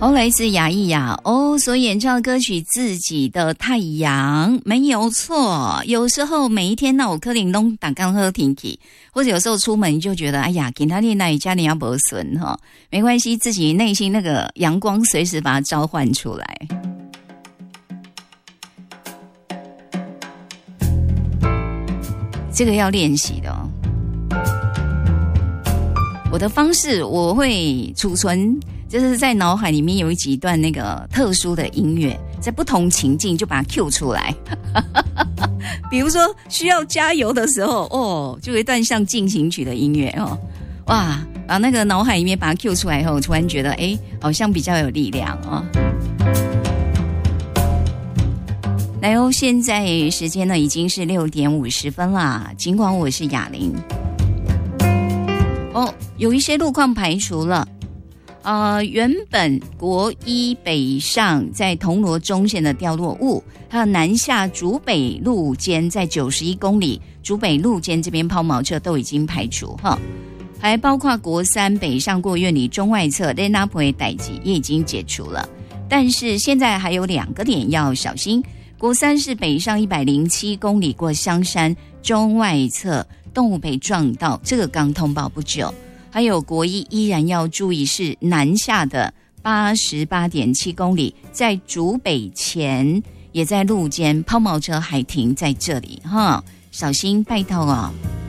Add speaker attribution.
Speaker 1: 来自雅艺雅哦所演唱的歌曲《自己的太阳》没有错。有时候每一天有可能都打刚喝天气，或者有时候出门就觉得哎呀，给他练那家里要没损哈，没关系，自己内心那个阳光随时把它召唤出来。这个要练习的哦。我的方式我会储存。就是在脑海里面有几段那个特殊的音乐，在不同情境就把它 Q 出来。比如说需要加油的时候，哦，就有一段像进行曲的音乐哦，哇，把那个脑海里面把它 Q 出来以后，突然觉得哎，好像比较有力量哦。来哦，现在时间呢已经是6点50分啦。尽管我是雅玲，哦，有一些路况排除了。原本国一北上在铜锣中线的掉落物，还有南下竹北路间在91公里竹北路间这边抛锚车都已经排除哈，还包括国三北上过苑里中外侧雷纳普的代际也已经解除了，但是现在还有2个点要小心。国三是北上107公里过香山中外侧动物被撞到，这个刚通报不久。还有国一依然要注意是南下的88.7公里，在竹北前也在路间抛锚车还停在这里哈，小心拜托哦。